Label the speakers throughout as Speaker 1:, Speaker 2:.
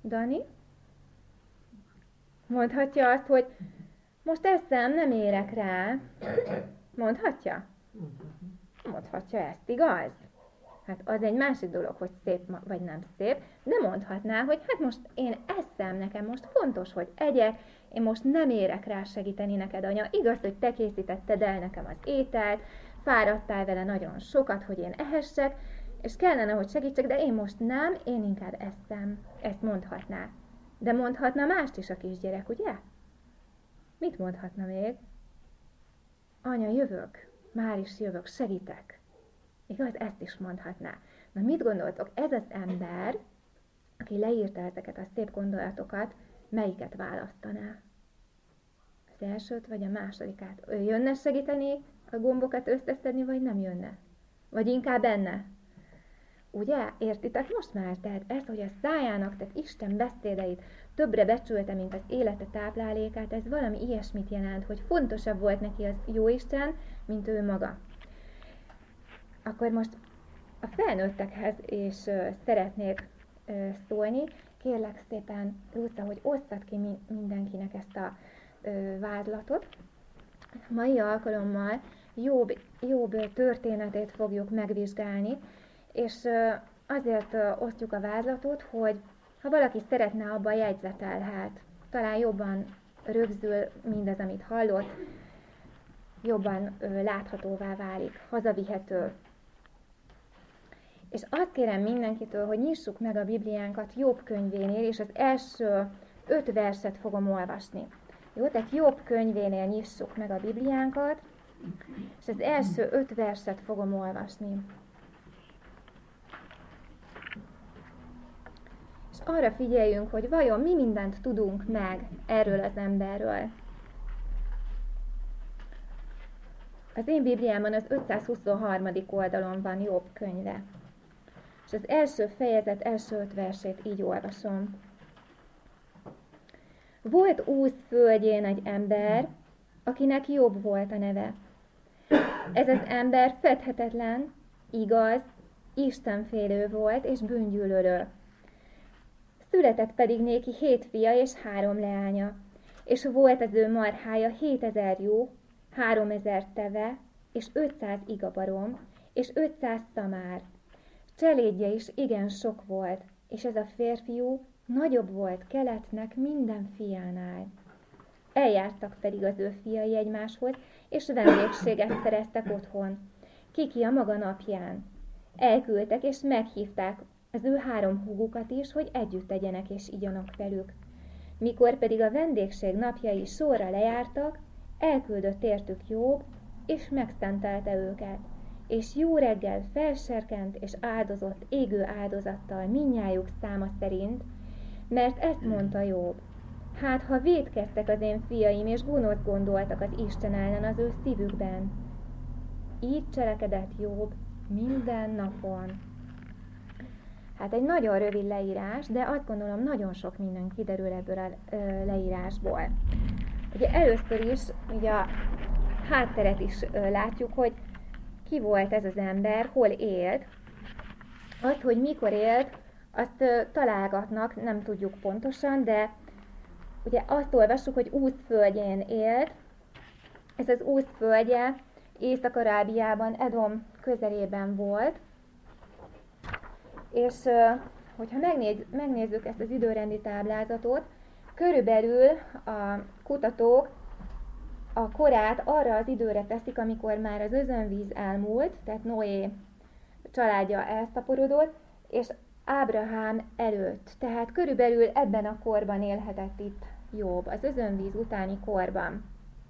Speaker 1: Dani? Mondhatja azt, hogy most eszem, nem érek rá. Mondhatja? Mondhatja ezt, igaz? Hát az egy másik dolog, hogy szép vagy nem szép, de mondhatná, hogy hát most én eszem, nekem most fontos, hogy egyek, én most nem érek rá segíteni neked, anya. Igaz, hogy te készítetted el nekem az ételt, fáradtál vele nagyon sokat, hogy én ehessek, és kellene, hogy segítsek, de én most nem, én inkább eszem. Ezt mondhatná. De mondhatna mást is a kisgyerek, ugye? Mit mondhatna még? Anya, jövök, már is jövök, segítek. Igaz, ezt is mondhatná. Na mit gondoltok, ez az ember, aki leírta ezeket a szép gondolatokat, melyiket választaná? Az elsőt vagy a másodikát? Ő jönne segíteni a gombokat összeszedni, vagy nem jönne? Vagy inkább benne? Ugye? Értitek most már? Tehát ez, hogy a szájának, tehát Isten beszédeit többre becsülte, mint az élete táplálékát, ez valami ilyesmit jelent, hogy fontosabb volt neki az Jóisten, mint ő maga. Akkor most a felnőttekhez is szeretnék szólni. Kérlek szépen, Lúca, hogy osszad ki mindenkinek ezt a vázlatot. Mai alkalommal Jobb történetét fogjuk megvizsgálni, és azért osztjuk a vázlatot, hogy ha valaki szeretne, abban jegyzetelhet. Talán jobban rögzül mindez, amit hallott, jobban láthatóvá válik, hazavihető. És azt kérem mindenkitől, hogy nyissuk meg a Bibliánkat Jobb könyvénél, és az első 5 verset fogom olvasni. Jó, tehát Jobb könyvénél nyissuk meg a Bibliánkat, és az első 5 verset fogom olvasni. És arra figyeljünk, hogy vajon mi mindent tudunk meg erről az emberről. Az én Bibliámon az 523. oldalon van Jobb könyve. És az első fejezet első 5 versét így olvasom. Volt Úz földjén egy ember, akinek Jobb volt a neve. Ez az ember fedhetetlen, igaz, istenfélő volt és bűngyűlölő. Született pedig néki 7 fia és 3 leánya, és volt az ő marhája 7000 juh, 3000 teve, és 500 igabarom, és 500 szamár. Cselédje is igen sok volt, és ez a férfiú nagyobb volt keletnek minden fiánál. Eljártak pedig az ő fiai egymáshoz, és vendégséget szereztek otthon, kiki a maga napján. Elküldtek és meghívták az ő 3 húgukat is, hogy együtt tegyenek és igyanak velük. Mikor pedig a vendégség napjai sorra lejártak, elküldött értük Jobb, és megszentelte őket. És jó reggel felserkent és áldozott égő áldozattal mindnyájuk száma szerint, mert ezt mondta Jobb. Hát, ha vétkeztek az én fiaim, és gonosz gondoltak az Isten ellen az ő szívükben. Így cselekedett Jobb minden napon. Hát egy nagyon rövid leírás, de azt gondolom nagyon sok minden kiderül ebből a leírásból. Ugye először is ugye a hátteret is látjuk, hogy ki volt ez az ember, hol élt. Azt, hogy mikor élt, azt találgatnak, nem tudjuk pontosan, de ugye azt olvassuk, hogy Úz földjén élt. Ez az Úz földje Észak-Arábiában, Edom közelében volt. És hogyha megnézzük ezt az időrendi táblázatot, körülbelül a kutatók a korát arra az időre teszik, amikor már az özönvíz elmúlt, tehát Noé családja elszaporodott, és Ábrahám előtt. Tehát körülbelül ebben a korban élhetett itt Jobb, az özönvíz utáni korban.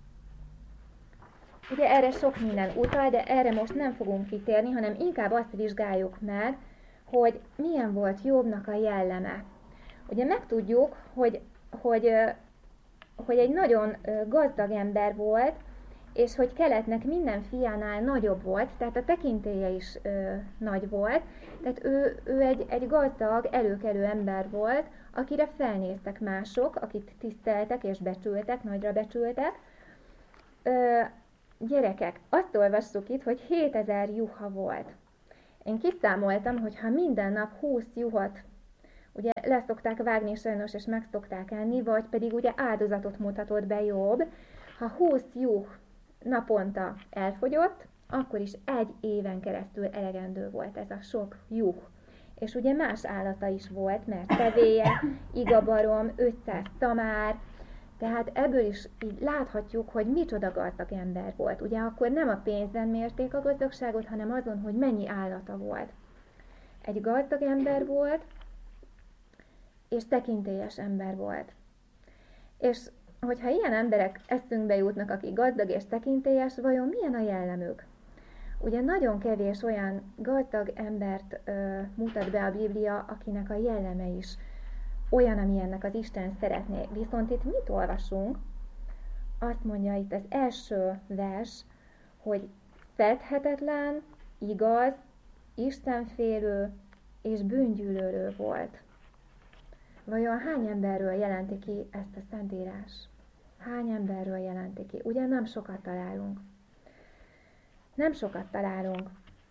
Speaker 1: Ugye erre sok minden utal, de erre most nem fogunk kitérni, hanem inkább azt vizsgáljuk meg, hogy milyen volt Jobbnak a jelleme. Ugye megtudjuk, hogy egy nagyon gazdag ember volt, és hogy keletnek minden fiánál nagyobb volt, tehát a tekintélye is nagy volt, tehát ő egy gazdag, előkelő ember volt, akire felnéztek mások, akit tiszteltek és becsültek, nagyra becsültek. Gyerekek, azt olvassuk itt, hogy 7000 juha volt. Én kiszámoltam, hogy ha minden nap 20 ugye leszokták vágni sajnos, és meg szokták enni, vagy pedig ugye áldozatot mutatott be Jobb. Ha 20 juh naponta elfogyott, akkor is 1 éven keresztül elegendő volt ez a sok juh. És ugye más állata is volt, mert tevéje, igabarom, 500 tamár, tehát ebből is így láthatjuk, hogy micsoda gazdag ember volt. Ugye akkor nem a pénzen mérték a gazdagságot, hanem azon, hogy mennyi állata volt. Egy gazdag ember volt, és tekintélyes ember volt. És hogyha ilyen emberek eszünkbe jutnak, akik gazdag és tekintélyes, vajon milyen a jellemük? Ugye nagyon kevés olyan gazdag embert mutat be a Biblia, akinek a jelleme is olyan, amilyennek az Isten szeretné. Viszont itt mit olvasunk? Azt mondja itt az első vers, hogy fedhetetlen, igaz, istenfélő és bűngyűlölő volt. Vajon hány emberről jelenti ki ezt a Szentírás? Hány emberről jelenti ki? Ugye nem sokat találunk. Nem sokat találunk.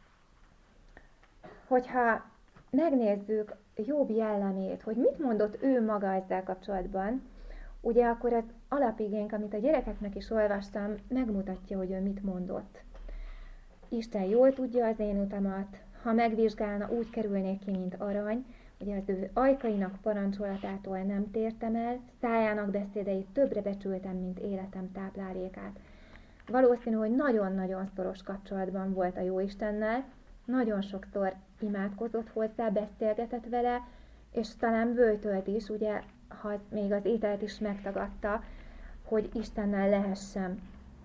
Speaker 1: Hogyha megnézzük Jobb jellemét, hogy mit mondott ő maga ezzel kapcsolatban, ugye akkor az alapigénk, amit a gyerekeknek is olvastam, megmutatja, hogy ő mit mondott. Isten jól tudja az én utamat, ha megvizsgálna, úgy kerülnék ki, mint arany, ugye az ő ajkainak parancsolatától nem tértem el, szájának beszédeit többre becsültem, mint életem táplálékát. Valószínű, hogy nagyon-nagyon szoros kapcsolatban volt a Jóistennel, nagyon sokszor imádkozott hozzá, beszélgetett vele, és talán böjtölt is, ugye, ha még az ételt is megtagadta, hogy Istennel lehessen.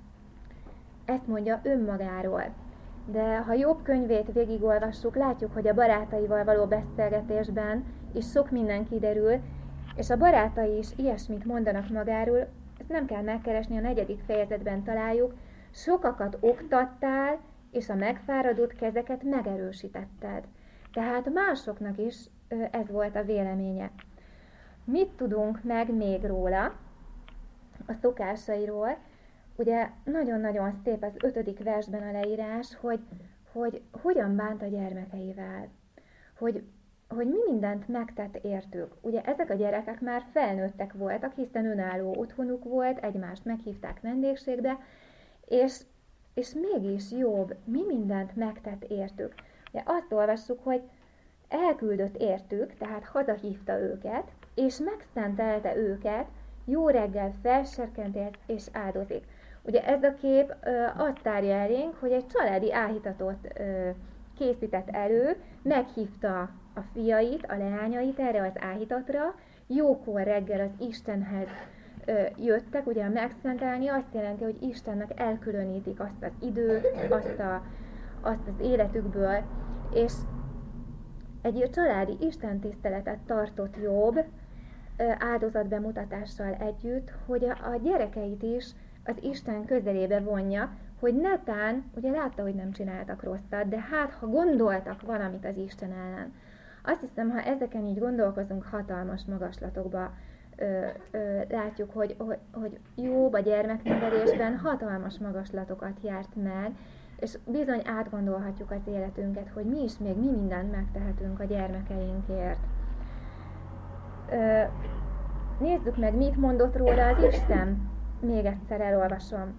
Speaker 1: Ezt mondja önmagáról. De ha Jobb könyvét végigolvassuk, látjuk, hogy a barátaival való beszélgetésben is sok minden kiderül, és a barátai is ilyesmit mondanak magáról, ezt nem kell megkeresni, a 4. fejezetben találjuk, sokakat oktattál, és a megfáradott kezeket megerősítetted. Tehát másoknak is ez volt a véleménye. Mit tudunk meg még róla, a szokásairól? Ugye nagyon-nagyon szép az 5. versben a leírás, hogy hogyan bánt a gyermekeivel, hogy mi mindent megtett értük. Ugye ezek a gyerekek már felnőttek voltak, hiszen önálló otthonuk volt, egymást meghívták vendégségbe, és mégis Jobb mi mindent megtett értük. Ugye azt olvassuk, hogy elküldött értük, tehát hazahívta őket, és megszentelte őket, jó reggel felserkent és áldozik. Ugye ez a kép azt tárja elénk, hogy egy családi áhítatot készített elő, meghívta a fiait, a leányait erre az áhítatra, jókor reggel az Istenhez jöttek, ugye megszentelni azt jelenti, hogy Istennek elkülönítik azt az időt, azt az életükből, és egy családi istentiszteletet tartott Jobb áldozatbemutatással együtt, hogy a gyerekeit is az Isten közelébe vonja, hogy netán, ugye látta, hogy nem csináltak rosszat, de hát, ha gondoltak valamit az Isten ellen. Azt hiszem, ha ezeken így gondolkozunk, hatalmas magaslatokba látjuk, hogy Jobb a gyermeknevelésben hatalmas magaslatokat járt meg, és bizony átgondolhatjuk az életünket, hogy mi is még mi mindent megtehetünk a gyermekeinkért. Nézzük meg, mit mondott róla az Isten. Még egyszer elolvasom.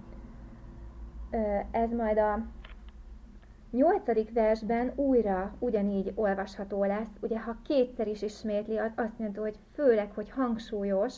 Speaker 1: Ez majd a 8. versben újra ugyanígy olvasható lesz. Ugye, ha kétszer is ismétli, az azt jelenti, hogy főleg, hogy hangsúlyos,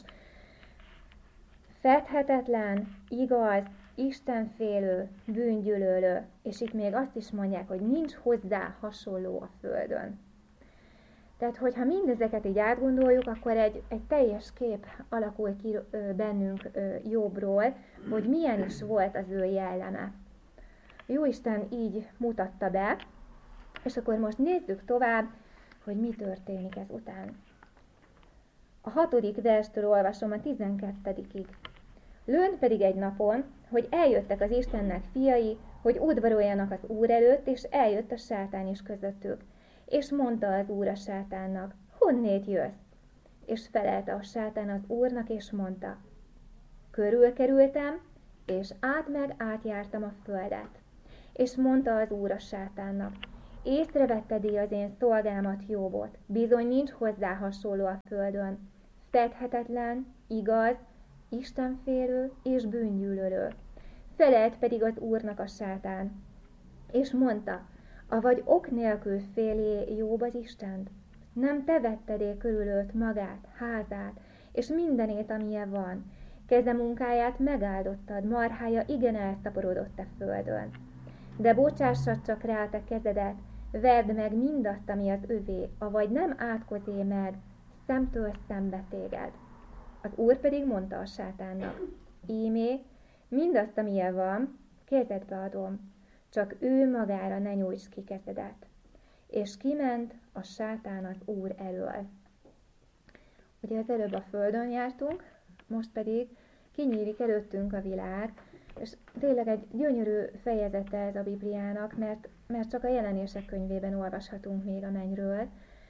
Speaker 1: fedhetetlen, igaz, istenfélő, bűngyűlölő, és itt még azt is mondják, hogy nincs hozzá hasonló a földön. Tehát, hogyha mindezeket így átgondoljuk, akkor egy teljes kép alakul ki bennünk Jobbról, hogy milyen is volt az ő jelleme. Jóisten így mutatta be, és akkor most nézzük tovább, hogy mi történik ezután. A 6. verstől olvasom a 12-ig. Lőn pedig egy napon, hogy eljöttek az Istennek fiai, hogy udvaroljanak az Úr előtt, és eljött a sátán is közöttük. És mondta az Úr a sátánnak, honnét jössz? És felelte a sátán az Úrnak, és mondta, körülkerültem, és átjártam a földet. És mondta az Úr a sátánnak, Észrevetted-e az én szolgámat Jóbot? Bizony nincs hozzá hasonló a földön. Fedhetetlen, igaz, istenfélő és bűngyűlölő. Felelt pedig az Úrnak a sátán, és mondta, avagy ok nélkül félé Jobb az Istent? Nem te vetted körül őt, magát, házát, és mindenét, amilyen van. Keze munkáját megáldottad, marhája igen elszaporodott a földön. De bocsássad csak rá te kezedet, verd meg mindazt, ami az övé, avagy nem átkozé meg szemtől szembe téged. Az Úr pedig mondta a sátánnak, ímé, mindazt, amilyen van, kezedbe adom, csak ő magára ne nyújts ki kezedet. És kiment a sátán az Úr elől. Ugye az előbb a földön jártunk, most pedig kinyílik előttünk a világ, és tényleg egy gyönyörű fejezete ez a Bibliának, mert csak a Jelenések könyvében olvashatunk még a mennyről,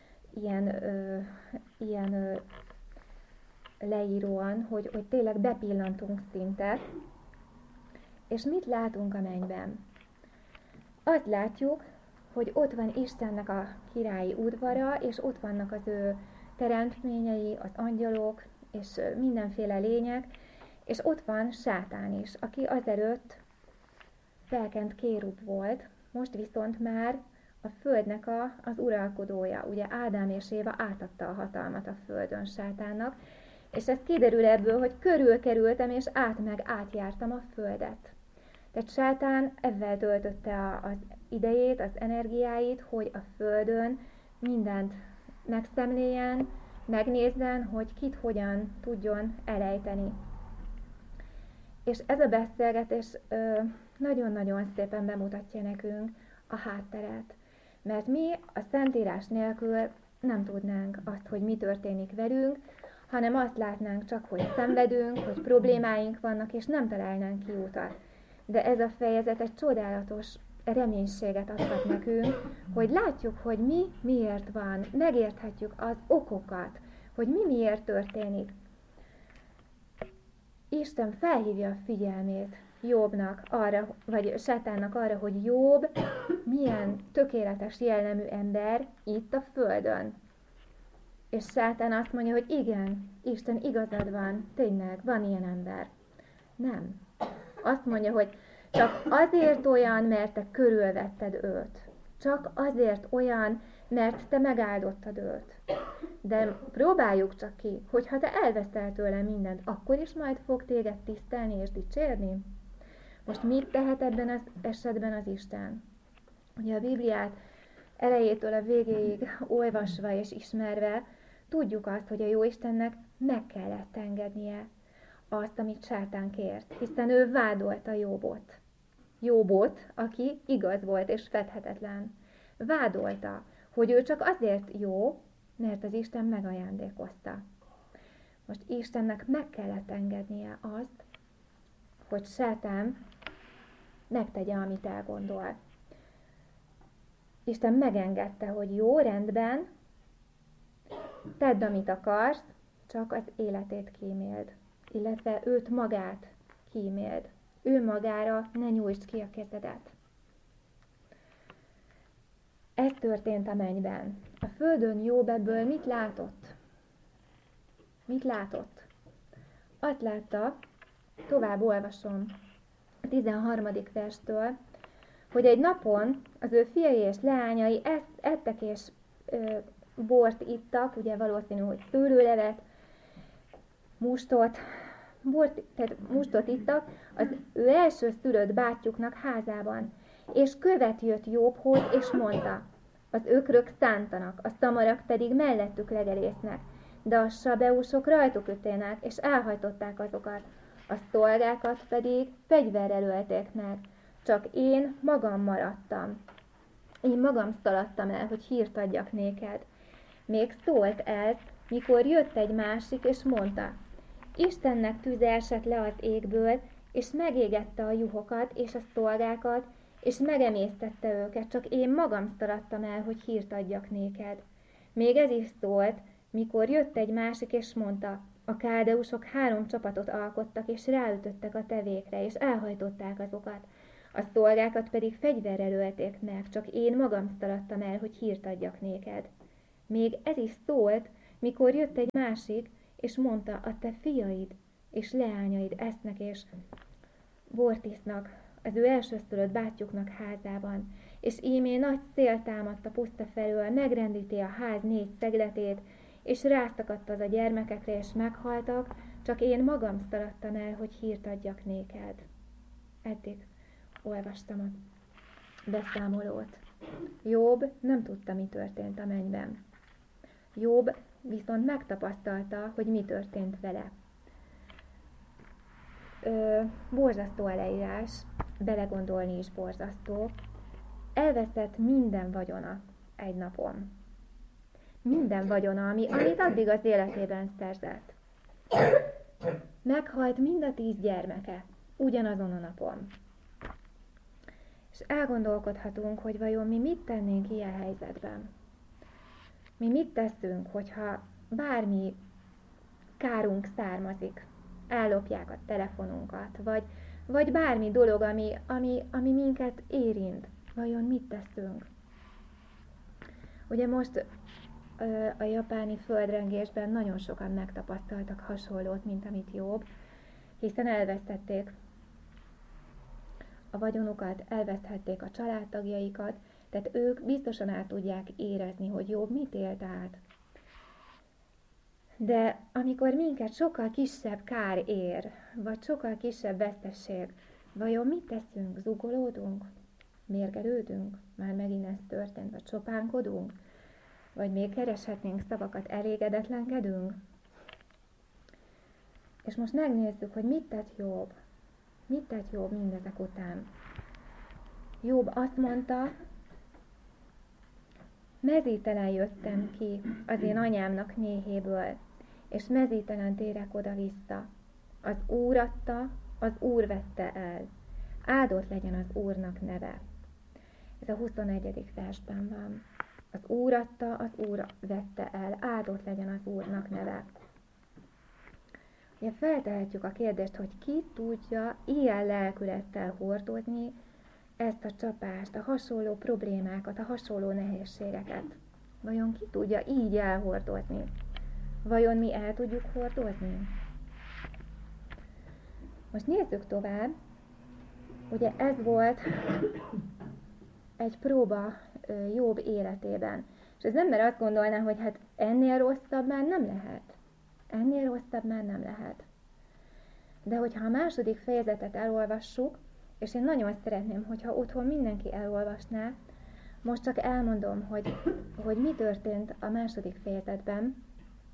Speaker 1: ilyen leíróan, hogy tényleg bepillantunk szinte. És mit látunk a mennyben? Azt látjuk, hogy ott van Istennek a királyi udvara, és ott vannak az ő teremtményei, az angyalok, és mindenféle lények, és ott van sátán is, aki azelőtt felkent kérub volt, most viszont már a földnek az uralkodója. Ugye Ádám és Éva átadta a hatalmat a földön sátánnak, és ez kiderül ebből, hogy körülkerültem, és átjártam a földet. Tehát sátán ezzel töltötte az idejét, az energiáit, hogy a földön mindent megszemléljen, megnézzen, hogy kit hogyan tudjon elejteni. És ez a beszélgetés nagyon-nagyon szépen bemutatja nekünk a hátteret. Mert mi a Szentírás nélkül nem tudnánk azt, hogy mi történik velünk, hanem azt látnánk csak, hogy szenvedünk, hogy problémáink vannak, és nem találnánk kiutat. De ez a fejezet egy csodálatos reménységet adhat nekünk, hogy látjuk, hogy mi miért van, megérthetjük az okokat, hogy mi miért történik. Isten felhívja a figyelmét Jobbnak arra, vagy sátánnak arra, hogy Jobb milyen tökéletes jellemű ember itt a földön. És sátán azt mondja, hogy igen, Isten igazad van, tényleg, van ilyen ember. Nem. Azt mondja, hogy csak azért olyan, mert te körülvetted őt. Csak azért olyan, mert te megáldottad őt. De próbáljuk csak ki, hogy ha te elveszel tőle mindent, akkor is majd fog téged tisztelni és dicsérni? Most mit tehet ebben az esetben az Isten? Ugye a Bibliát elejétől a végéig olvasva és ismerve, tudjuk azt, hogy a Jóistennek meg kellett engednie azt, amit sátán kért, hiszen ő vádolta Jobbot, aki igaz volt és fedhetetlen. Vádolta, hogy ő csak azért jó, mert az Isten megajándékozta. Most Istennek meg kellett engednie azt, hogy sátán megtegye, amit elgondol. Isten megengedte, hogy jó, rendben, tedd, amit akarsz, csak az életét kíméld, illetve őt magát kíméld. Ő magára ne nyújtsd ki a kezedet. Ez történt a mennyben. A földön Jobb ebből mit látott? Mit látott? Azt látta, tovább olvasom a 13. verstől, hogy egy napon az ő fiai és leányai ettek és bort ittak, ugye valószínű, hogy szőlőlevet, mustot ittak az ő első szülött bátyjuknak házában, és követ jött Jobbhoz, és mondta, az ökrök szántanak, a szamarak pedig mellettük legelésznek, de a sabeusok rajtuk ütélnek, és elhajtották azokat, a szolgákat pedig fegyverrel ölték meg, csak én magam maradtam. Én magam szaladtam el, hogy hírt adjak néked. Még szólt ez, mikor jött egy másik, és mondta, Istennek tüze esett le az égből, és megégette a juhokat és a szolgákat, és megemésztette őket, csak én magam szaladtam el, hogy hírt adjak néked. Még ez is szólt, mikor jött egy másik, és mondta, a káldeusok 3 csapatot alkottak, és ráütöttek a tevékre, és elhajtották azokat. A szolgákat pedig fegyverrel ölték meg, csak én magam szaladtam el, hogy hírt adjak néked. Még ez is szólt, mikor jött egy másik, és mondta, a te fiaid és leányaid esznek és bort isznak az ő elsőszülött bátyjuknak házában, és ímé nagy szél támadt a puszta felől, megrendíti a ház 4 szegletét, és rászakadt az a gyermekekre, és meghaltak, csak én magam szaladtam el, hogy hírt adjak néked. Eddig olvastam a beszámolót. Jobb nem tudta, mi történt a mennyben. Jobb viszont megtapasztalta, hogy mi történt vele. Borzasztó a leírás, belegondolni is borzasztó. Elveszett minden vagyona egy napon. Minden vagyona, amit addig az életében szerzett. Meghalt mind a 10 gyermeke, ugyanazon a napon. És elgondolkodhatunk, hogy vajon mi mit tennénk ilyen helyzetben. Mi mit teszünk, hogyha bármi kárunk származik, ellopják a telefonunkat, vagy bármi dolog, ami minket érint, vajon mit teszünk? Ugye most a japáni földrengésben nagyon sokan megtapasztaltak hasonlót, mint amit Jobb, hiszen elvesztették a vagyonukat, elveszthették a családtagjaikat, tehát ők biztosan át tudják érezni, hogy Jobb mit élt át. De amikor minket sokkal kisebb kár ér, vagy sokkal kisebb vesztesség, vajon mit teszünk? Zugolódunk? Mérgelődünk? Már megint ez történt, vagy csopánkodunk? Vagy még kereshetnénk szavakat, elégedetlenkedünk? És most megnézzük, hogy mit tett Jobb. Mit tett Jobb mindezek után? Jobb azt mondta, mezítelen jöttem ki az én anyámnak méhéből, és mezítelen térek oda-vissza. Az Úr adta, az Úr vette el. Áldott legyen az Úrnak neve. Ez a 21. versben van. Az Úr adta, az Úr vette el. Áldott legyen az Úrnak neve. Ugye feltehetjük a kérdést, hogy ki tudja ilyen lelkülettel hordozni ezt a csapást, a hasonló problémákat, a hasonló nehézségeket. Vajon ki tudja így elhordozni? Vajon mi el tudjuk hordozni? Most nézzük tovább. Ugye ez volt egy próba Jobb életében. És az ember azt gondolná, hogy hát ennél rosszabb már nem lehet. Ennél rosszabb már nem lehet. De hogyha a második fejezetet elolvassuk, és én nagyon szeretném, hogyha otthon mindenki elolvasná, most csak elmondom, hogy mi történt a második fejezetben.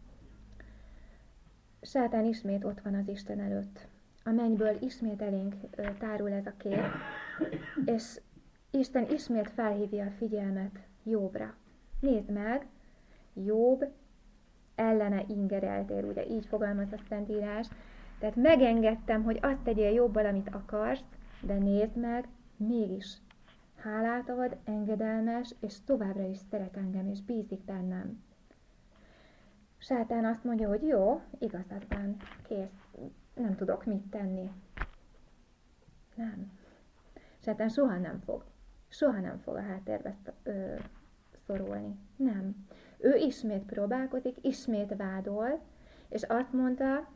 Speaker 1: Sátán ismét ott van az Isten előtt. A mennyből ismét elénk tárul ez a kép, és Isten ismét felhívja a figyelmet Jobbra. Nézd meg, Jobb ellene ingereltél, ugye így fogalmaz a Szentírás. Tehát megengedtem, hogy azt tegyél Jobbal, amit akarsz, de nézd meg, mégis hálát ad, engedelmes, és továbbra is szeret engem, és bízik bennem. Sátán azt mondja, hogy jó, igazad van, kész, nem tudok mit tenni. Nem. Sátán soha nem fog a háttérbe szorulni. Nem. Ő ismét próbálkozik, ismét vádol, és azt mondta,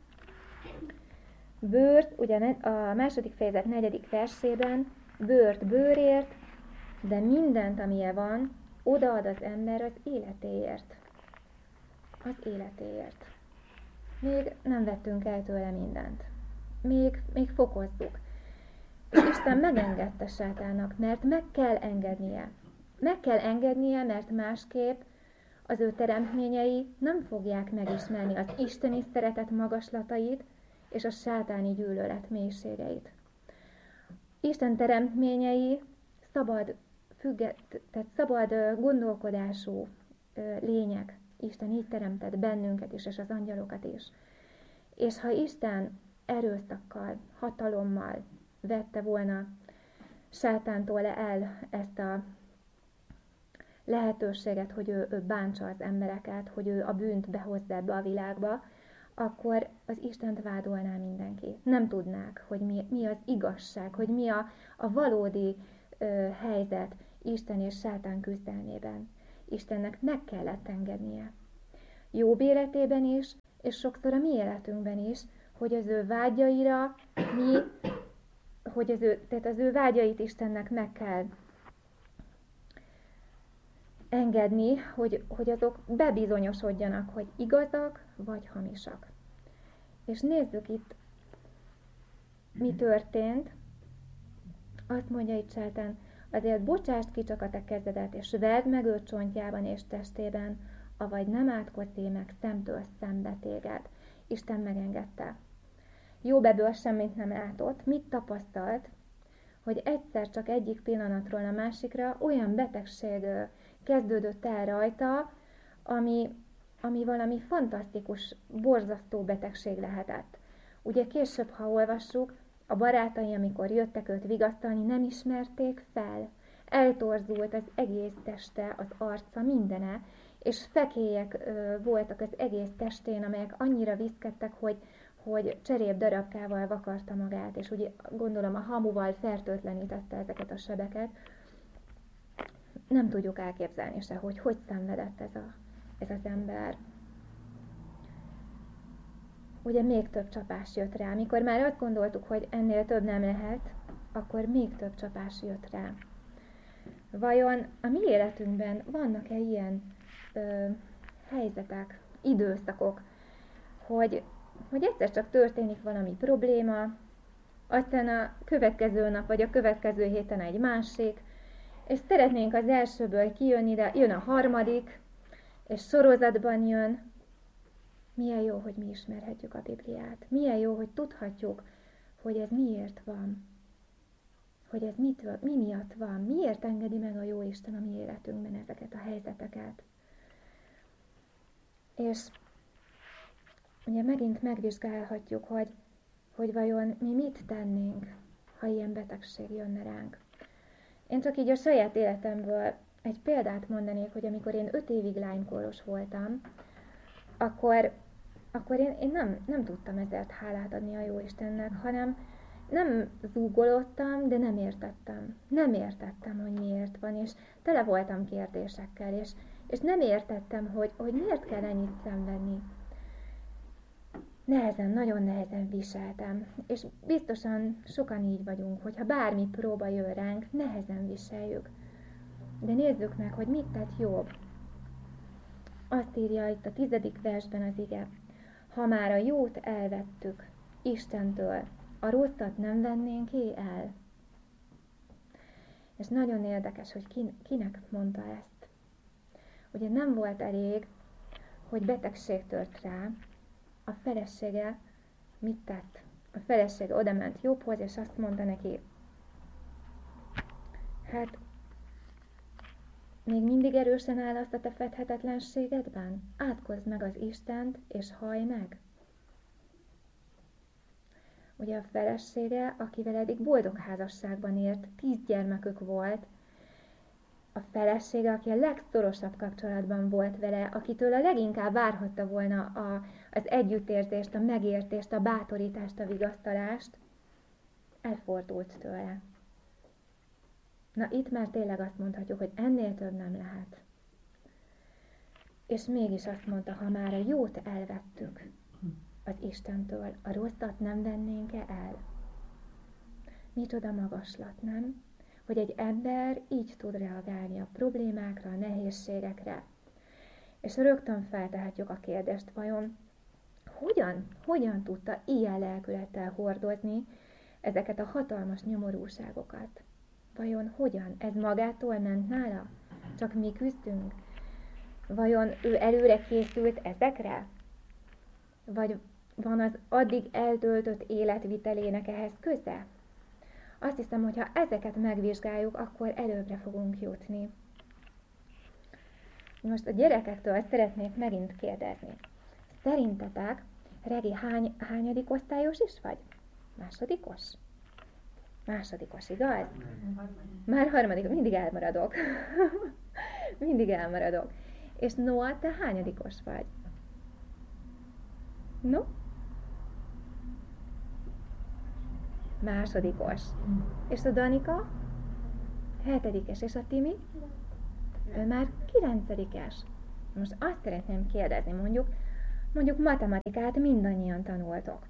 Speaker 1: bőrt, ugye a második fejezet 4. versében, bőrt bőrért, de mindent, amilyen van, odaad az ember az életéért. Az életéért. Még nem vettünk el tőle mindent. Még fokozzuk. És Isten megengedte Sátánnak, mert meg kell engednie. Meg kell engednie, mert másképp az ő teremtményei nem fogják megismerni az isteni szeretet magaslatait és a sátáni gyűlölet mélységeit. Isten teremtményei szabad gondolkodású lények. Isten így teremtett bennünket is, és az angyalokat is. És ha Isten erőszakkal, hatalommal vette volna sátántól el ezt a lehetőséget, hogy ő bántsa az embereket, hogy ő a bűnt behozza ebbe a világba, akkor az Istent vádolná mindenki. Nem tudnák, hogy mi az igazság, hogy mi a valódi helyzet Isten és sátán küzdelmében. Istennek meg kellett engednie. Jobb életében is, és sokszor a mi életünkben is, hogy az ő vágyaira tehát az ő vágyait Istennek meg kell engedni, hogy azok bebizonyosodjanak, hogy igazak vagy hamisak. És nézzük itt, mi történt. Azt mondja itt sátán, azért bocsásd ki csak a te kezedet, és verd meg őt csontjában és testében, avagy nem átkozzé meg szemtől szembe téged. Isten megengedte. Jobb ebből semmit nem látott. Mit tapasztalt? Hogy egyszer csak egyik pillanatról a másikra olyan betegség kezdődött el rajta, ami valami fantasztikus, borzasztó betegség lehetett. Ugye később, ha olvassuk, a barátai, amikor jöttek őt vigasztalni, nem ismerték fel. Eltorzult az egész teste, az arca, mindene, és fekélyek voltak az egész testén, amelyek annyira viszkedtek, hogy cserép darabkával vakarta magát, és ugye gondolom a hamuval fertőtlenítette ezeket a sebeket. Nem tudjuk elképzelni se, hogy szenvedett ez az ember. Ugye még több csapás jött rá. Mikor már azt gondoltuk, hogy ennél több nem lehet, akkor még több csapás jött rá. Vajon a mi életünkben vannak-e ilyen helyzetek, időszakok, hogy egyszer csak történik valami probléma, aztán a következő nap vagy a következő héten egy másik, és szeretnénk az elsőből kijönni, de jön a harmadik, és sorozatban jön. Milyen jó, hogy mi ismerhetjük a Bibliát. Milyen jó, hogy tudhatjuk, hogy ez miért van. Hogy ez mi miatt van. Miért engedi meg a Jóisten a mi életünkben ezeket a helyzeteket. És ugye megint megvizsgálhatjuk, hogy vajon mi mit tennénk, ha ilyen betegség jönne ránk. Én csak így a saját életemből egy példát mondanék, hogy amikor én 5 évig lánykóros voltam, akkor én nem tudtam ezért hálát adni a Jóistennek, hanem nem zúgolódtam, de nem értettem. Nem értettem, hogy miért van, és tele voltam kérdésekkel, és nem értettem, hogy miért kell ennyit szenvedni. Nagyon nehezen viseltem, és biztosan sokan így vagyunk, hogyha bármi próba jön ránk, nehezen viseljük. De nézzük meg, hogy mit tett Jobb. Azt írja itt a 10. versben az ige. Ha már a jót elvettük Istentől, a rosszat nem vennénk el. És nagyon érdekes, hogy kinek mondta ezt. Ugye nem volt elég, hogy betegség tört rá, a felesége mit tett? A felesége odament Jobbhoz, és azt mondta neki, hát még mindig erősen áll azt a te fedhetetlenségedben? Átkozd meg az Istent, és hallj meg. Ugye a felesége, akivel eddig boldog házasságban élt, 10 gyermekük volt, a felesége, aki a legszorosabb kapcsolatban volt vele, akitől a leginkább várhatta volna az együttérzést, a megértést, a bátorítást, a vigasztalást, elfordult tőle. Na itt már tényleg azt mondhatjuk, hogy ennél több nem lehet. És mégis azt mondta, ha már a jót elvettük az Istentől, a rosszat nem vennénk-e el? Micsoda magaslat, nem? Hogy egy ember így tud reagálni a problémákra, a nehézségekre. És rögtön feltehetjük a kérdést, vajon hogyan tudta ilyen lelkülettel hordozni ezeket a hatalmas nyomorúságokat? Vajon hogyan? Ez magától ment nála? Csak mi küzdünk? Vajon ő előre készült ezekre? Vagy van az addig eltöltött életvitelének ehhez köze? Azt hiszem, hogy ha ezeket megvizsgáljuk, akkor előbbre fogunk jutni. Most a gyerekektől szeretnék megint kérdezni. Szerintetek, Regi, hányadik osztályos is vagy? Másodikos? Másodikos, igaz? Már harmadik, mindig elmaradok. Mindig elmaradok. És Noah, te hányadikos vagy? No? Másodikos. És a Danika? 7-es. És a Timi? Ő már 9-es. Most azt szeretném kérdezni, mondjuk matematikát mindannyian tanultok.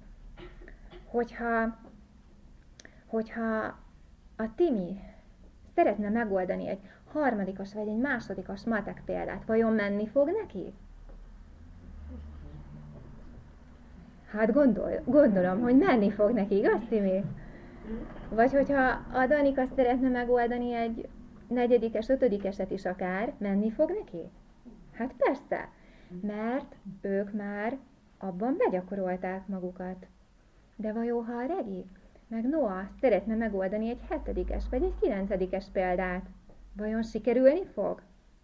Speaker 1: Hogyha a Timi szeretne megoldani egy 3. vagy egy 2. matek példát, vajon menni fog neki? Hát gondolom, hogy menni fog neki, igaz, Timi? Vagy hogyha a Danika szeretne megoldani egy 4., 5. is akár, menni fog neki? Hát persze, mert ők már abban begyakorolták magukat. De vajon ha a Regi meg Noah szeretne megoldani egy 7. vagy egy 9. példát, vajon sikerülni fog?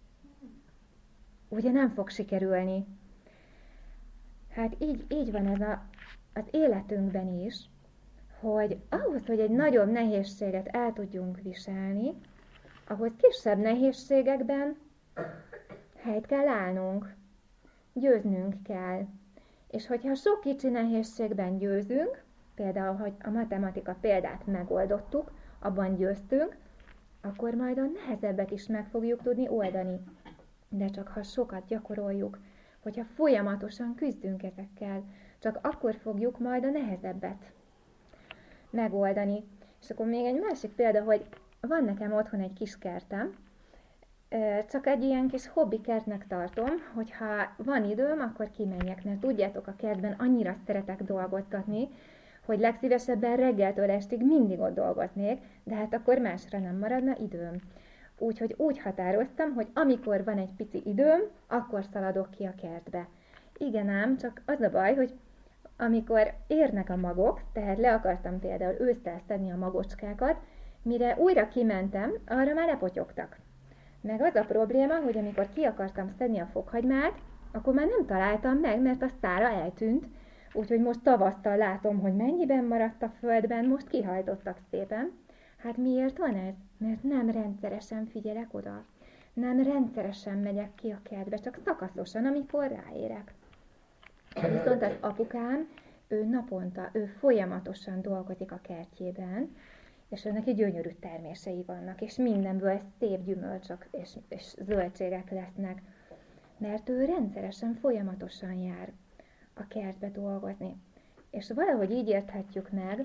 Speaker 1: Ugye nem fog sikerülni. Hát így van ez az életünkben is, hogy ahhoz, hogy egy nagyobb nehézséget el tudjunk viselni, ahhoz kisebb nehézségekben helyt kell állnunk, győznünk kell. És hogyha sok kicsi nehézségben győzünk, például, hogy a matematika példát megoldottuk, abban győztünk, akkor majd a nehezebbet is meg fogjuk tudni oldani. De csak ha sokat gyakoroljuk, hogyha folyamatosan küzdünk ezekkel, csak akkor fogjuk majd a nehezebbet megoldani. És akkor még egy másik példa, hogy van nekem otthon egy kis kertem, csak egy ilyen kis hobbikertnek tartom, hogyha van időm, akkor kimenjek, mert tudjátok, a kertben annyira szeretek dolgozgatni, hogy legszívesebben reggeltől estig mindig ott dolgoznék, de hát akkor másra nem maradna időm. Úgyhogy úgy határoztam, hogy amikor van egy pici időm, akkor szaladok ki a kertbe. Igen ám, csak az a baj, hogy amikor érnek a magok, tehát le akartam például ősszel szedni a magocskákat, mire újra kimentem, arra már lepotyogtak. Meg az a probléma, hogy amikor ki akartam szedni a fokhagymát, akkor már nem találtam meg, mert a szára eltűnt, úgyhogy most tavasztal látom, hogy mennyiben maradt a földben, most kihajtottak szépen. Hát miért van ez? Mert nem rendszeresen figyelek oda. Nem rendszeresen megyek ki a kertbe, csak szakaszosan, amikor ráérek. Viszont az apukám, ő folyamatosan dolgozik a kertjében, és ő neki gyönyörű termései vannak, és mindenből szép gyümölcsök és zöldségek lesznek, mert ő rendszeresen, folyamatosan jár a kertbe dolgozni. És valahogy így érthetjük meg,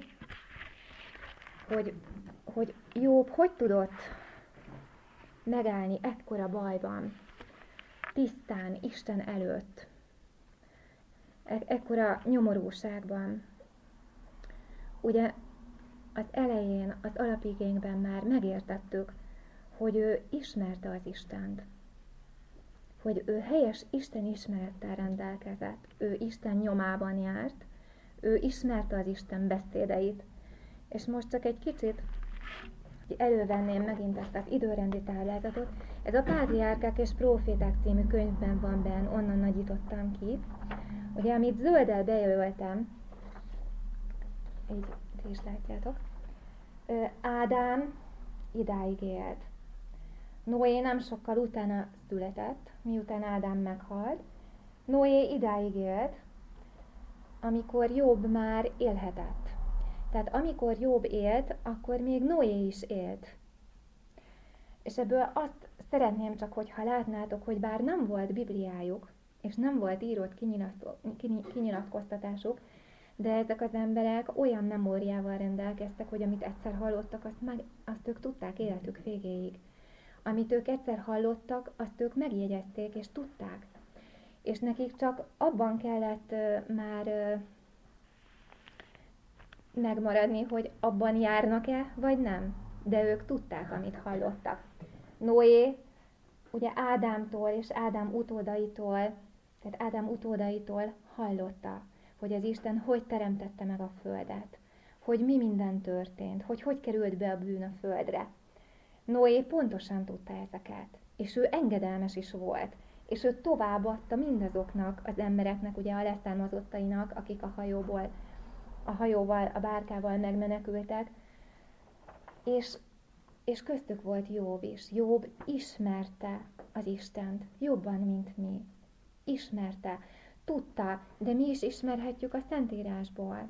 Speaker 1: hogy Jobb hogy tudott megállni ekkora bajban, tisztán, Isten előtt, ekkora nyomorúságban. Ugye az elején, az alapigényben már megértettük, hogy ő ismerte az Istent, hogy ő helyes Isten ismerettel rendelkezett, ő Isten nyomában járt, ő ismerte az Isten beszédeit, és most csak egy kicsit elővenném megint ezt az időrendi táblázatot. Ez a Pátriárkák és Próféták című könyvben van benn, onnan nagyítottam ki. Ugye, amit zölddel bejelöltem, így ti is látjátok, Ádám idáig élt. Noé nem sokkal utána született, miután Ádám meghalt. Noé idáig élt, amikor Jobb már élhetett. Tehát amikor Jobb élt, akkor még Noé is élt. És ebből azt szeretném csak, hogyha látnátok, hogy bár nem volt Bibliájuk, és nem volt írott kinyilatkoztatásuk, de ezek az emberek olyan memóriával rendelkeztek, hogy amit egyszer hallottak, azt ők tudták életük végéig. Amit ők egyszer hallottak, azt ők megjegyezték és tudták. És nekik csak abban kellett már megmaradni, hogy abban járnak-e, vagy nem. De ők tudták, amit hallottak. Noé, ugye Ádámtól és Ádám utódaitól hallotta, hogy az Isten hogy teremtette meg a földet, hogy mi minden történt, hogy került be a bűn a földre. Noé pontosan tudta ezeket, és ő engedelmes is volt, és ő továbbadta mindazoknak az embereknek, ugye a leszármazottainak, akik a hajóval, a bárkával megmenekültek, és köztük volt Jobb is. Jobb ismerte az Istent jobban, mint mi. Ismerte. tudta, de mi is ismerhetjük a Szentírásból.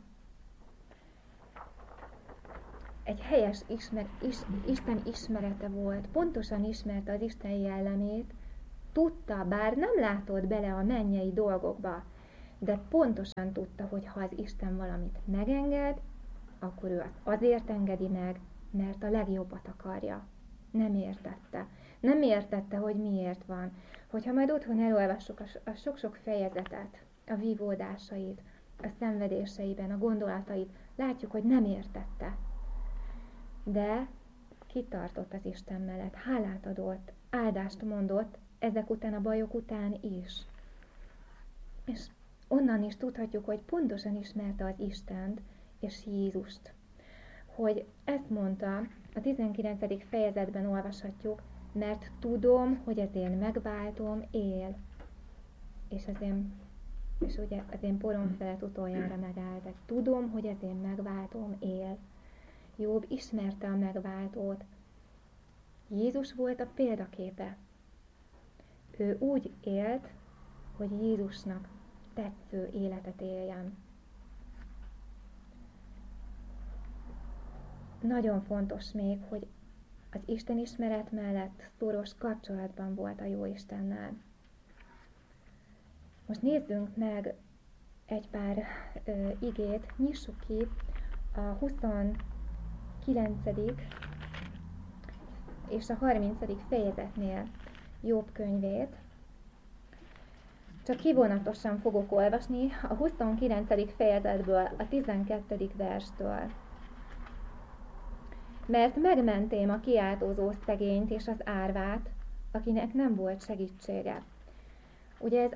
Speaker 1: Egy helyes Isten ismerete volt, pontosan ismerte az Isten jellemét, tudta, bár nem látott bele a mennyei dolgokba, de pontosan tudta, hogy ha az Isten valamit megenged, akkor ő azt azért engedi meg, mert a legjobbat akarja. Nem értette. Nem értette, hogy miért van. Hogyha majd otthon elolvassuk a sok-sok fejezetet, a vívódásait, a szenvedéseiben, a gondolatait, látjuk, hogy nem értette. De kitartott az Isten mellett, hálát adott, áldást mondott, ezek után a bajok után is. És onnan is tudhatjuk, hogy pontosan ismerte az Istent és Jézust. Hogy ezt mondta, a 19. fejezetben olvashatjuk, mert tudom, hogy az én megváltom él. És ugye az én porom felett utoljára megállt. Tehát tudom, hogy az én megváltom él. Jobb ismerte a megváltót. Jézus volt a példaképe. Ő úgy élt, hogy Jézusnak tetsző életet éljen. Nagyon fontos még, hogy az Isten ismeret mellett szoros kapcsolatban volt a Jóistennel. Most nézzünk meg egy pár igét, nyissuk ki a 29. és a 30. fejezetnél Jobb könyvét. Csak kivonatosan fogok olvasni a 29. fejezetből, a 12. verstől. Mert megmentém a kiáltozó szegényt és az árvát, akinek nem volt segítsége. Ugye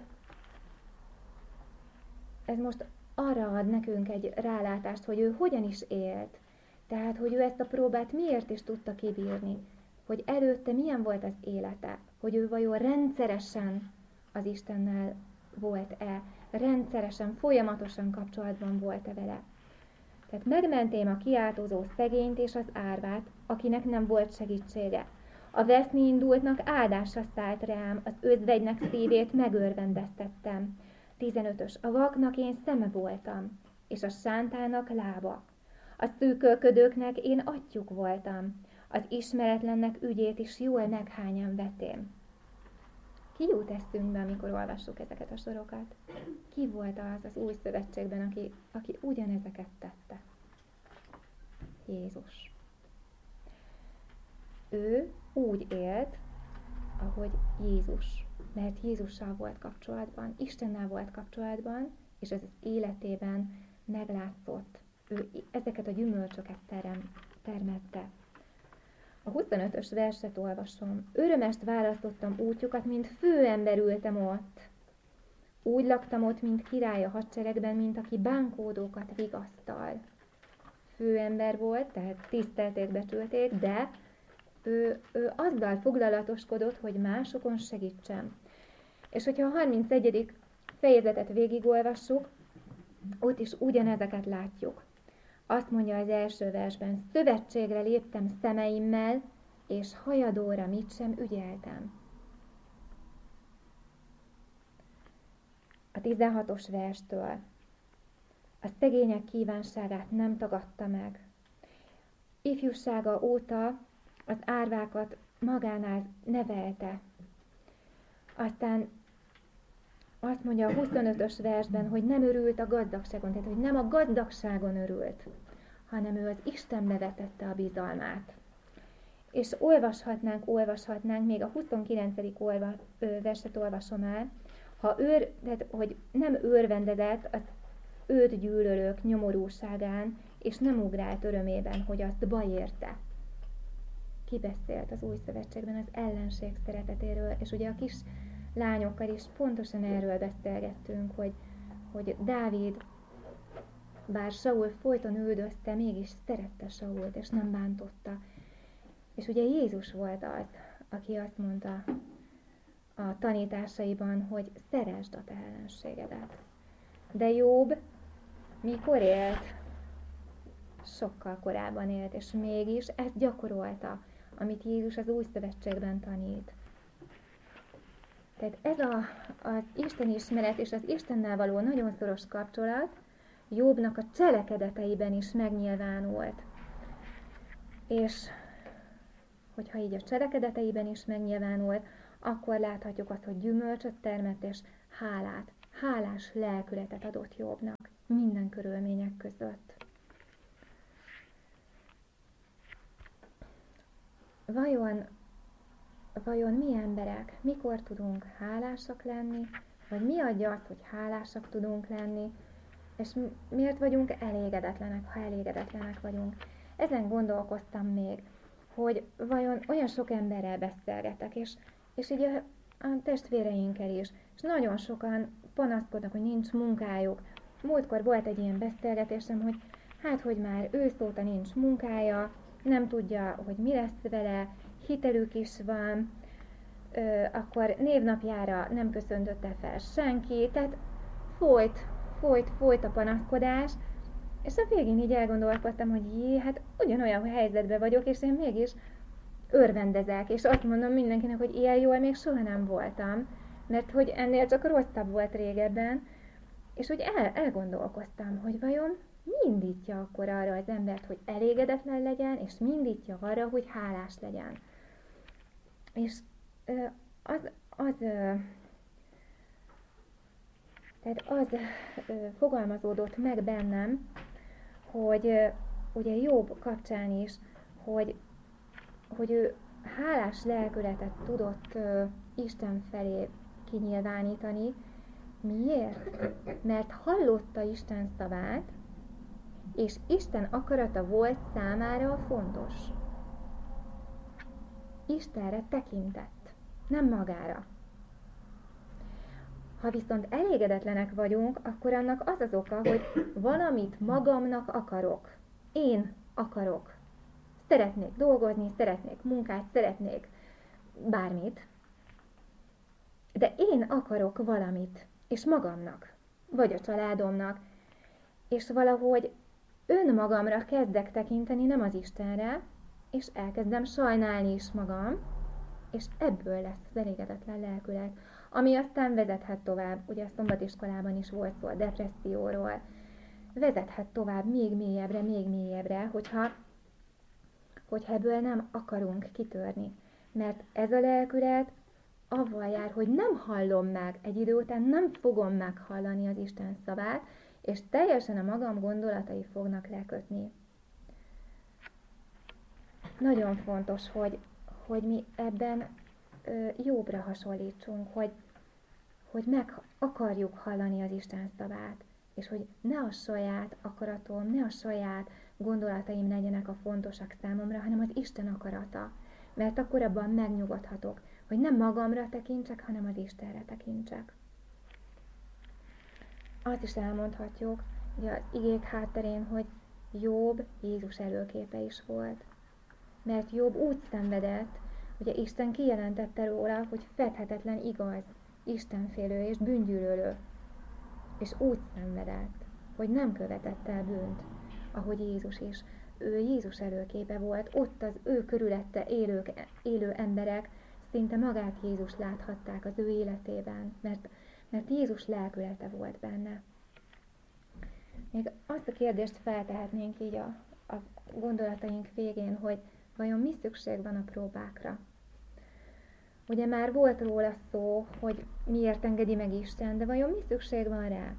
Speaker 1: ez most arra ad nekünk egy rálátást, hogy ő hogyan is élt. Tehát, hogy ő ezt a próbát miért is tudta kibírni. Hogy előtte milyen volt az élete. Hogy ő vajon rendszeresen az Istennel volt-e. Rendszeresen, folyamatosan kapcsolatban volt-e vele. Tehát megmentém a kiáltozó szegényt és az árvát, akinek nem volt segítsége. A veszni indultnak áldásra szállt rám, az özvegynek szívét megörvendeztettem. 15-ös. A vaknak én szeme voltam, és a sántának lába. A szűkölködőknek én atyjuk voltam, az ismeretlennek ügyét is jól meghányan vetém. Ki jut eszünkbe, amikor olvassuk ezeket a sorokat? Ki volt az új szövetségben, aki ugyanezeket tette? Jézus. Ő úgy élt, ahogy Jézus. Mert Jézussal volt kapcsolatban, Istennel volt kapcsolatban, és az életében meglátszott. Ő ezeket a gyümölcsöket termette. A 25-ös verset olvasom. Örömest választottam útjukat, mint főember ültem ott. Úgy laktam ott, mint király a hadseregben, mint aki bánkódókat vigasztal. Főember volt, tehát tisztelték, becsülték, de ő azzal foglalatoskodott, hogy másokon segítsen. És hogyha a 31. fejezetet végigolvassuk, ott is ugyanezeket látjuk. Azt mondja az első versben, szövetségre léptem szemeimmel, és hajadóra mit sem ügyeltem. A 16-os verstől. A szegények kívánságát nem tagadta meg. Ifjúsága óta az árvákat magánál nevelte. Aztán azt mondja a 25-ös versben, hogy nem örült a gazdagságon, tehát hogy nem a gazdagságon örült, hanem ő az Istenbe vetette a bizalmát. És olvashatnánk, még a 29. verset olvasom el, tehát, hogy nem örvendezett az őt gyűlölők nyomorúságán, és nem ugrált örömében, hogy azt baj érte. Ki beszélt az új szövetségben az ellenség szeretetéről, és ugye a kis lányokkal is pontosan erről beszélgettünk, hogy Dávid, bár Saul folyton üldözte, mégis szerette Sault, és nem bántotta. És ugye Jézus volt az, aki azt mondta a tanításaiban, hogy szeresd a te ellenségedet. De Jobb mikor élt? Sokkal korábban élt, és mégis ezt gyakorolta, amit Jézus az új szövetségben tanít. Tehát ez az Isten ismeret és az Istennel való nagyon szoros kapcsolat Jobbnak a cselekedeteiben is megnyilvánult. És hogyha így a cselekedeteiben is megnyilvánult, akkor láthatjuk azt, hogy gyümölcsöt termett és hálás lelkületet adott Jobbnak minden körülmények között. Vajon mi emberek mikor tudunk hálásak lenni, vagy mi adja azt, hogy hálásak tudunk lenni, és miért vagyunk elégedetlenek, ha elégedetlenek vagyunk. Ezen gondolkoztam még, hogy vajon olyan sok emberrel beszélgetek, és így a testvéreinkkel is, és nagyon sokan panaszkodnak, hogy nincs munkájuk. Múltkor volt egy ilyen beszélgetésem, hogy hogy már ősz óta nincs munkája, nem tudja, hogy mi lesz vele, hitelük is van, akkor névnapjára nem köszöntötte fel senki, tehát folyt a panaszkodás, és a végén így elgondolkodtam, hogy ugyanolyan helyzetben vagyok, és én mégis örvendezek, és azt mondom mindenkinek, hogy ilyen jól még soha nem voltam, mert hogy ennél csak rosszabb volt régebben, és hogy elgondolkoztam, hogy vajon mi indítja akkor arra az embert, hogy elégedetlen legyen, és mi indítja arra, hogy hálás legyen. És az fogalmazódott meg bennem, hogy ugye Jobb kapcsán is, hogy ő hálás lelkületet tudott Isten felé kinyilvánítani. Miért? Mert hallotta Isten szavát, és Isten akarata volt számára fontos. Istenre tekintett, nem magára. Ha viszont elégedetlenek vagyunk, akkor annak az az oka, hogy valamit magamnak akarok. Én akarok. Szeretnék dolgozni, szeretnék munkát, szeretnék bármit. De én akarok valamit, és magamnak, vagy a családomnak. És valahogy önmagamra kezdek tekinteni, nem az Istenre, és elkezdem sajnálni is magam, és ebből lesz az elégedetlen lelkület, ami aztán vezethet tovább, ugye a szombatiskolában is volt szó a depresszióról, vezethet tovább még mélyebbre, hogyha ebből nem akarunk kitörni. Mert ez a lelkület avval jár, hogy nem hallom meg, egy idő után nem fogom meghallani az Isten szavát, és teljesen a magam gondolatai fognak lekötni. Nagyon fontos, hogy mi ebben Jobbra hasonlítsunk, hogy meg akarjuk hallani az Isten szavát, és hogy ne a saját akaratom, ne a saját gondolataim legyenek a fontosak számomra, hanem az Isten akarata. Mert akkor abban megnyugodhatok, hogy nem magamra tekintsek, hanem az Istenre tekintsek. Azt is elmondhatjuk, ugye az igék hátterén, hogy Jobb Jézus előképe is volt. Mert Jobb úgy szenvedett, ugye Isten kijelentette róla, hogy fedhetetlen igaz, istenfélő és bűngyűlölő. És úgy szenvedett, hogy nem követett el bűnt, ahogy Jézus is. Ő Jézus előképe volt, ott az ő körülötte élő emberek szinte magát Jézus láthatták az ő életében, mert Jézus lelkülete volt benne. Még azt a kérdést feltehetnénk így a gondolataink végén, hogy vajon mi szükség van a próbákra? Ugye már volt róla szó, hogy miért engedi meg Isten, de vajon mi szükség van rá?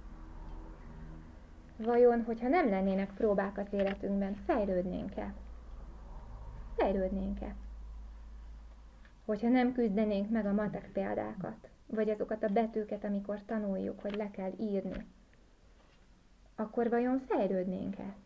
Speaker 1: Vajon, hogyha nem lennének próbák az életünkben, fejlődnénk-e? Fejlődnénk-e? Hogyha nem küzdenénk meg a matek példákat, vagy azokat a betűket, amikor tanuljuk, hogy le kell írni, akkor vajon fejlődnénk-e?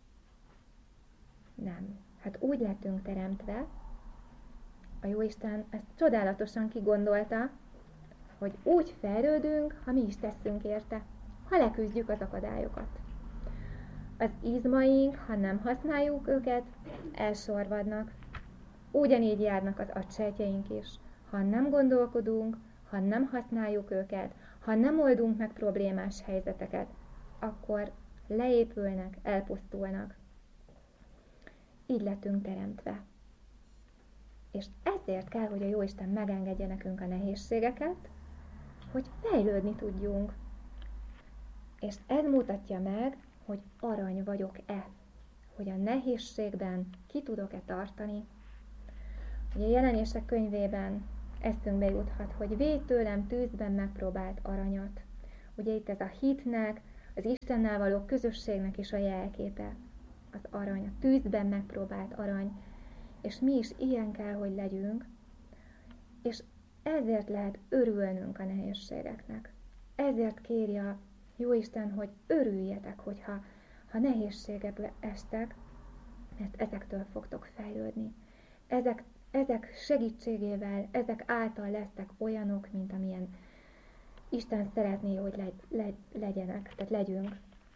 Speaker 1: Nem. Hát úgy lettünk teremtve, a Jóisten ezt csodálatosan kigondolta, hogy úgy fejlődünk, ha mi is teszünk érte, ha leküzdjük az akadályokat. Az izmaink, ha nem használjuk őket, elsorvadnak. Ugyanígy járnak az agysejtjeink is. Ha nem gondolkodunk, ha nem használjuk őket, ha nem oldunk meg problémás helyzeteket, akkor leépülnek, elpusztulnak. Így lettünk teremtve. És ezért kell, hogy a Jóisten megengedje nekünk a nehézségeket, hogy fejlődni tudjunk. És ez mutatja meg, hogy arany vagyok-e, hogy a nehézségben ki tudok-e tartani. Ugye a Jelenések könyvében eszünkbe juthat, hogy védj tőlem tűzben megpróbált aranyat. Ugye itt ez a hitnek, az Istennel való közösségnek is a jelképe, az arany, a tűzben megpróbált arany. És mi is ilyen kell, hogy legyünk, és ezért lehet örülnünk a nehézségeknek. Ezért kéri a Jóisten, hogy örüljetek, hogyha nehézségekbe estek, mert ezektől fogtok fejlődni. Ezek segítségével, ezek által lesztek olyanok, mint amilyen Isten szeretné, hogy legyenek, tehát legyünk.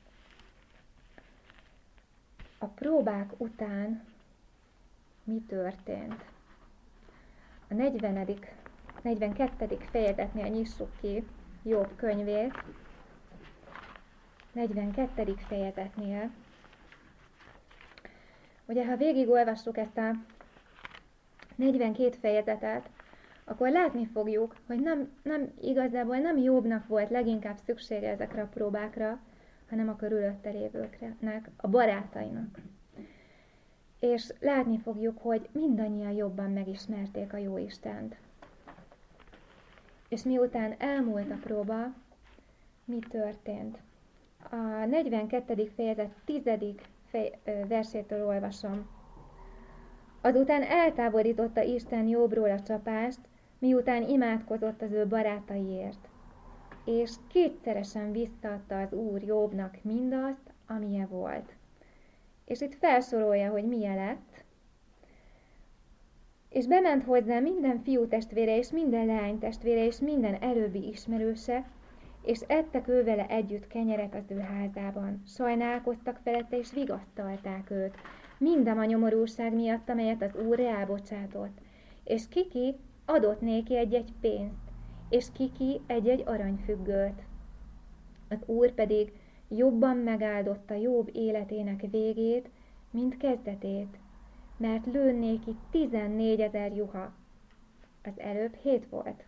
Speaker 1: A próbák után mi történt? A 42. fejezetnél nyissuk ki Jobb könyvét. 42. fejezetnél. Ugye, ha végigolvassuk ezt a 42 fejezetet, akkor látni fogjuk, hogy igazából nem Jobbnak volt leginkább szüksége ezekre a próbákra, hanem a körülötte lévőknek, a barátainak. És látni fogjuk, hogy mindannyian jobban megismerték a Jóistent. És miután elmúlt a próba, mi történt? A 42. fejezet 10. versétől olvasom. Azután eltávolította Isten Jobbról a csapást, miután imádkozott az ő barátaiért. És kétszeresen visszaadta az Úr Jobbnak mindazt, amilyen volt. És itt felsorolja, hogy milyen lett. És bement hozzá minden fiútestvére, és minden leánytestvére, és minden előbbi ismerőse, és ettek ő vele együtt kenyeret az ő házában. Sajnálkoztak felette, és vigasztalták őt, minden a nyomorúság miatt, amelyet az Úr rábocsátott. És kiki adott néki egy-egy pénzt, és kiki egy-egy aranyfüggöt. Az Úr pedig jobban megáldotta Jobb életének végét, mint kezdetét, mert lőn néki 14 000 juha. Az előbb 7 volt.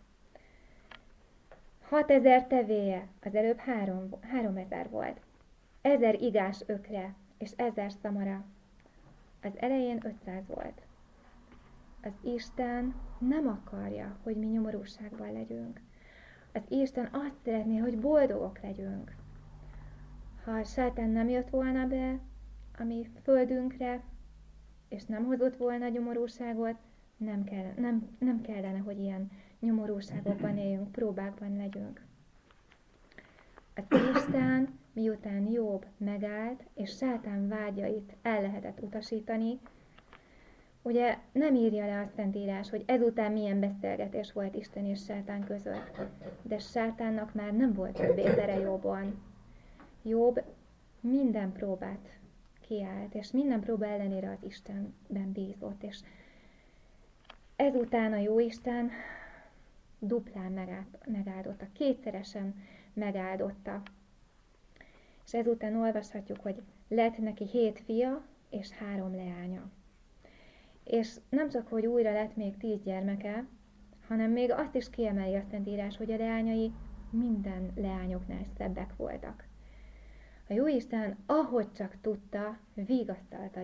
Speaker 1: 6 000 tevéje, az előbb 3 000 volt. 1000 igás ökre, és 1000 szamara. Az elején 500 volt. Az Isten nem akarja, hogy mi nyomorúságban legyünk. Az Isten azt szeretné, hogy boldogok legyünk. Ha a sátán nem jött volna be a mi földünkre, és nem hozott volna nyomorúságot, nem kellene, hogy ilyen nyomorúságokban éljünk, próbákban legyünk. Az Isten, miután Jobb megállt, és sátán vágyait el lehetett utasítani, ugye nem írja le a Szentírás, hogy ezután milyen beszélgetés volt Isten és sátán között, de sátánnak már nem volt többé tere Jobbon. Jobb minden próbát kiállt, és minden próba ellenére az Istenben bízott, és ezután a Jóisten duplán megáldotta, kétszeresen megáldotta. És ezután olvashatjuk, hogy lett neki 7 fia és 3 leánya. És nem csak, hogy újra lett még 10 gyermeke, hanem még azt is kiemeli a Szentírás, hogy a leányai minden leányoknál szebbek voltak. A Jóisten, ahogy csak tudta, vigasztalta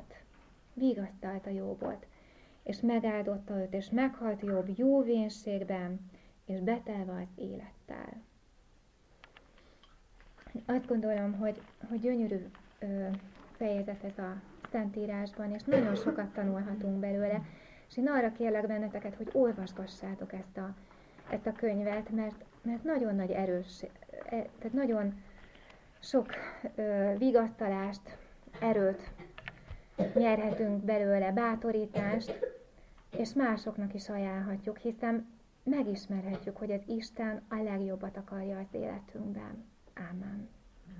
Speaker 1: Jobbot, és megáldotta őt, és meghalt Jobb jó vénségben, és betelve az élettel. Azt gondolom, hogy gyönyörű fejezet ez a Szentírásban, és nagyon sokat tanulhatunk belőle, és én arra kérlek benneteket, hogy olvasgassátok ezt a könyvet, mert nagyon nagy tehát nagyon sok vigasztalást, erőt nyerhetünk belőle, bátorítást, és másoknak is ajánlhatjuk, hiszen megismerhetjük, hogy az Isten a legjobbat akarja az életünkben. Ámen.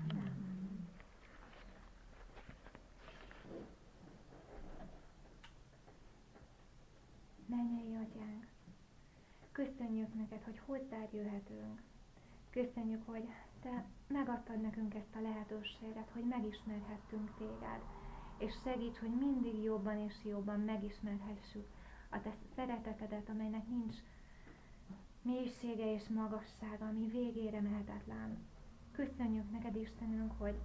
Speaker 1: Mennyei Atyánk, köszönjük neked, hogy hozzád jöhetünk. Köszönjük, hogy te megadtad nekünk ezt a lehetőséget, hogy megismerhettünk téged, és segíts, hogy mindig jobban és jobban megismerhessük a te szeretetedet, amelynek nincs mélysége és magassága, ami végére mehetetlen. Köszönjük neked, Istenünk, hogy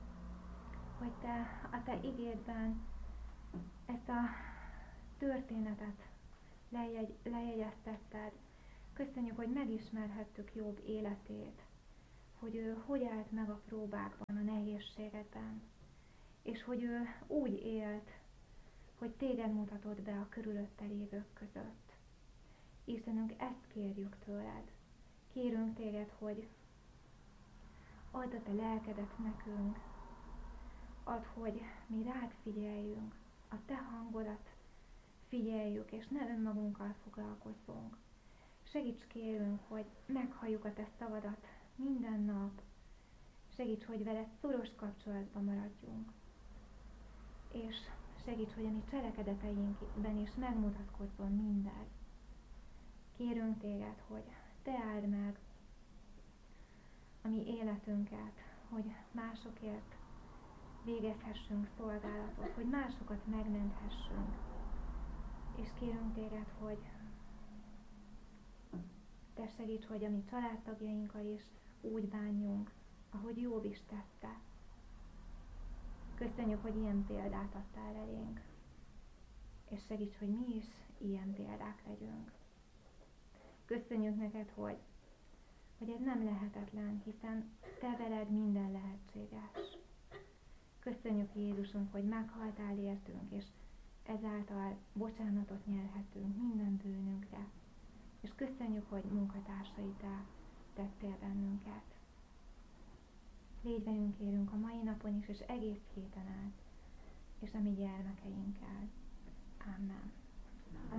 Speaker 1: te a te igédben ezt a történetet lejegyeztetted. Köszönjük, hogy megismerhettük Jobb életét, hogy ő hogy állt meg a próbákban, a nehézségekben, és hogy ő úgy élt, hogy téged mutatott be a körülötte lévők között. Istenünk, ezt kérjük tőled. Kérünk téged, hogy add a te lelkedet nekünk, add, hogy mi rád figyeljünk, a te hangodat figyeljük, és ne önmagunkkal foglalkozzunk. Segíts kérünk, hogy meghalljuk a te szavadat minden nap. Segíts, hogy veled szoros kapcsolatban maradjunk. És segíts, hogy a mi cselekedeteinkben is megmutatkozzon mindez. Kérünk téged, hogy te áld meg a mi életünket, hogy másokért végezhessünk szolgálatot, hogy másokat megmenthessünk. És kérünk téged, hogy te segíts, hogy a mi családtagjainkkal is úgy bánjunk, ahogy Jobb is tette. Köszönjük, hogy ilyen példát adtál elénk, és segíts, hogy mi is ilyen példák legyünk. Köszönjük neked, hogy ez nem lehetetlen, hiszen te veled minden lehetséges. Köszönjük, Jézusunk, hogy meghaltál értünk, és ezáltal bocsánatot nyerhetünk minden bűnünkre. És köszönjük, hogy munkatársaitá tettél bennünket. Légy velünk, kérünk, a mai napon is, és egész héten át, és a mi gyermekeinkkel. Amen.